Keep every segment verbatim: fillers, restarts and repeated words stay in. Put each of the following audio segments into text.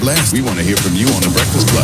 Last, we want to hear from you on The Breakfast Club.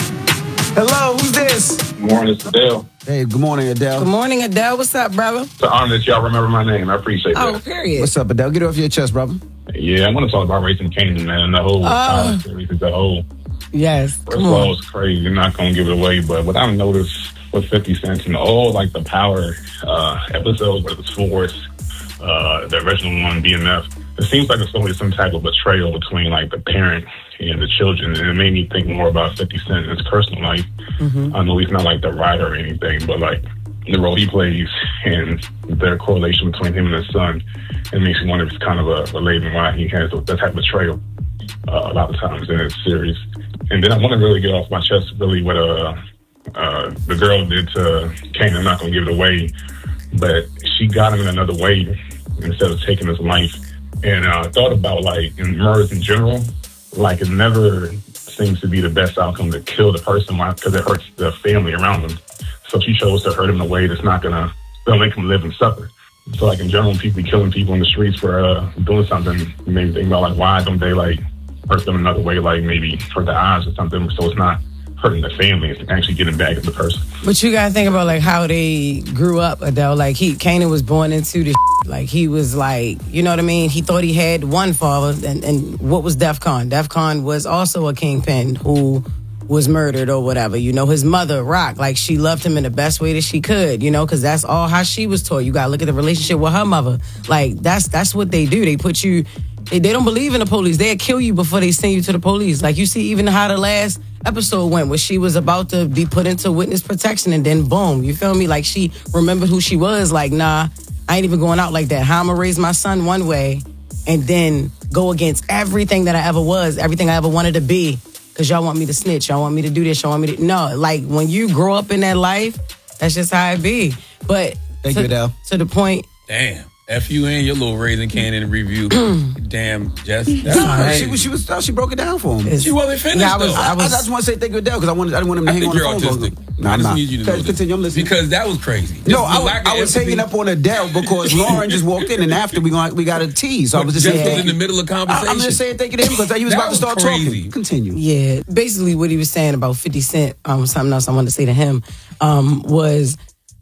Hello, who's this? Good morning, it's Adele. Hey, good morning, Adele. Good morning, Adele. What's up, brother? It's an honor that y'all remember my name. I appreciate that. Oh, period. What's up, Adele? Get it off your chest, brother. Yeah, I want to talk about Raising Kanan, man. The whole uh, series as a whole. Yes. First of all, it's crazy. You're not going to give it away, but what I've noticed with fifty Cent and all, like, the Power uh, episodes, whether it's Force, uh, the original one, B M F, it seems like it's always some type of betrayal between, like, the parent and the children, and it made me think more about fifty Cent and his personal life. Mm-hmm. I know he's not, like, the writer or anything, but, like, the role he plays and their correlation between him and his son, it makes me wonder if it's kind of a relating why he has that type of betrayal uh, a lot of times in his series. And then I want to really get off my chest really what uh, uh, the girl did to Kanan. I'm not going to give it away, but she got him in another way instead of taking his life. And I uh, thought about, like, in murders in general, like, it never seems to be the best outcome to kill the person because it hurts the family around them. So she chose to hurt him in a way that's not going to still make him live and suffer. So, like, in general, people be killing people in the streets for uh, doing something. You maybe think about, like, why don't they, like, hurt them another way, like maybe hurt the eyes or something, so it's not hurting the family, it's actually getting back at the person. But you gotta think about, like, how they grew up, Adele. Like, he, Kanan was born into the like, he was like, you know what I mean? He thought he had one father, and, and what was Defcon? Defcon was also a kingpin who was murdered or whatever. You know, his mother, Rock, like, she loved him in the best way that she could, you know, because that's all how she was taught. You gotta look at the relationship with her mother. Like, that's that's what they do. They put you, they, they don't believe in the police. They'll kill you before they send you to the police. Like, you see even how the last episode went, where she was about to be put into witness protection, and then boom, you feel me? Like, she remembered who she was. Like, nah, I ain't even going out like that. How I'm gonna raise my son one way and then go against everything that I ever was, everything I ever wanted to be. Because y'all want me to snitch. Y'all want me to do this. Y'all want me to... No, like, when you grow up in that life, that's just how it be. But... Thank to, you, Adele. To the point... Damn. F you and your little Raising Kanan review. Damn, Jess. That's no, right. she, she was she broke it down for him. It's, she wasn't finished, yeah, I was, though. I, was, I, I just want to say thank you, Adele, because I, wanted, I didn't want him to I hang think on the you're phone. autistic. No, I I'm just not. need you to know this. Continue, I'm listening. Because that was crazy. No, Just I, I was hanging up on Adele because Lauren just walked in, and after we got, we got a tease. So I was just Jess saying... was in the middle of conversation. I, I'm just saying thank you to him because he was that about to start was crazy. talking. Continue. Yeah. Basically, what he was saying about fifty Cent, um, something else I wanted to say to him, um, was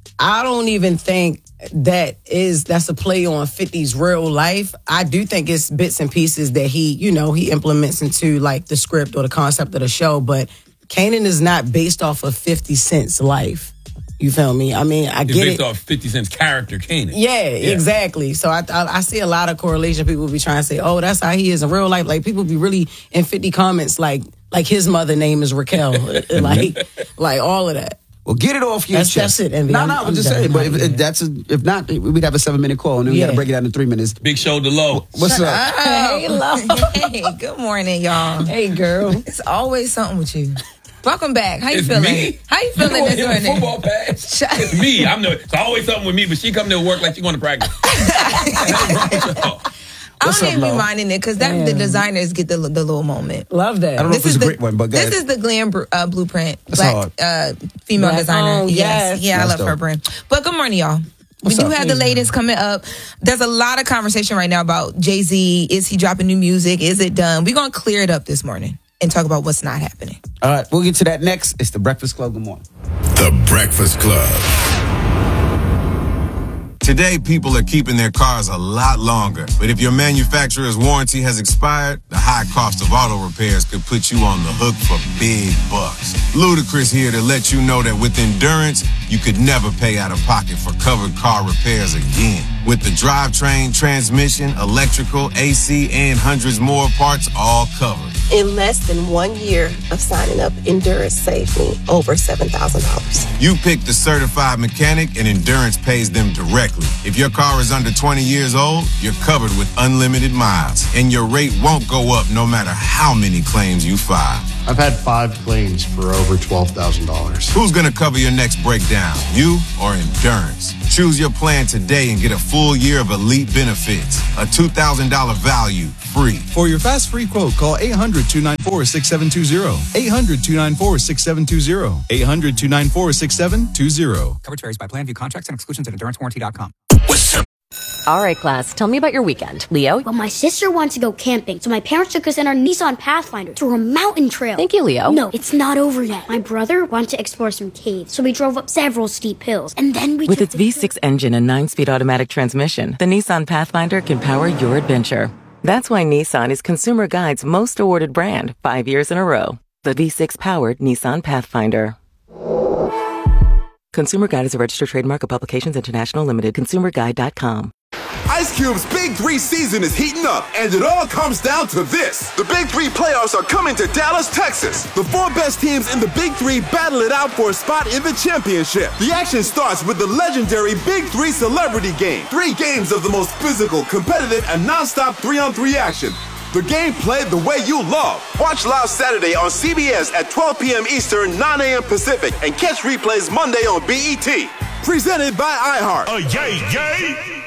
I don't even think that is that's a play on fifty's real life. I do think it's bits and pieces that he, you know, he implements into, like, the script or the concept of the show. But Kanan is not based off of fifty Cent's life. You feel me? I mean, I it's get based it. off fifty Cent's character, Kanan. Yeah, yeah, exactly. So I, I I see a lot of correlation. People be trying to say, oh, that's how he is in real life. Like, people be really in fifty comments, like like his mother name is Raquel, like like all of that. Well, get it off your that's, chest. That's it, Envy. No, I'm, no, I'm, I'm just done. saying. But if, if that's a, if not, we'd have a seven minute call, and then we Yeah. got to break it down in three minutes. Big shoulder low. What's Shut up? up. Hey, love. Hey, good morning, y'all. Hey, girl. It's always something with you. Welcome back. How you It's feeling? me? How you feeling You this know, morning? football pass. Shut- It's me. I'm the. It's always something with me, but she come to work like she going to practice. What's wrong with y'all? I What's don't up, even be Lo? minding it because that the Damn. designers get the the little moment. Love that. I don't know if it's a great one, but go this ahead. is the Glam br- uh, Blueprint. That's Black hard. uh, female Black designer. owned, yes. Yeah, That's I love her dope. brand. But good morning, y'all. What's we do up? have the latest coming up. There's a lot of conversation right now about Jay-Z. Is he dropping new music? Is it done? We're going to clear it up this morning and talk about what's not happening. All right, we'll get to that next. It's the Breakfast Club. Good morning. The Breakfast Club. Today, people are keeping their cars a lot longer. But if your manufacturer's warranty has expired, the high cost of auto repairs could put you on the hook for big bucks. Ludacris here to let you know that with Endurance, you could never pay out of pocket for covered car repairs again. With the drivetrain, transmission, electrical, A C, and hundreds more parts all covered. In less than one year of signing up, Endurance saved me over seven thousand dollars. You pick the certified mechanic and Endurance pays them directly. If your car is under twenty years old, you're covered with unlimited miles, and your rate won't go up no matter how many claims you file. I've had five claims for over twelve thousand dollars. Who's going to cover your next breakdown, you or Endurance? Choose your plan today and get a full year of elite benefits. A two thousand dollars value, free. For your fast free quote, call eight hundred, two nine four, six seven two zero. eight hundred, two nine four, six seven two zero. eight hundred, two nine four, six seven two zero. Coverage varies by plan. View contracts and exclusions at endurance warranty dot com. What's up? All right, class, tell me about your weekend. Leo? Well, my sister wants to go camping, so my parents took us in our Nissan Pathfinder to a mountain trail. Thank you, Leo. No, it's not over yet. My brother wanted to explore some caves, so we drove up several steep hills, and then we With took its the V six engine and nine-speed automatic transmission, the Nissan Pathfinder can power your adventure. That's why Nissan is Consumer Guide's most awarded brand five years in a row. The V six-powered Nissan Pathfinder. Consumer Guide is a registered trademark of Publications International Limited. consumer guide dot com. Ice Cube's Big Three season is heating up, and it all comes down to this. The Big Three playoffs are coming to Dallas, Texas. The four best teams in the Big Three battle it out for a spot in the championship. The action starts with the legendary Big Three Celebrity Game. Three games of the most physical, competitive, and non-stop three-on-three action. The game played the way you love. Watch live Saturday on C B S at twelve p.m. Eastern, nine a.m. Pacific, and catch replays Monday on B E T. Presented by iHeart. Uh, yay, yay!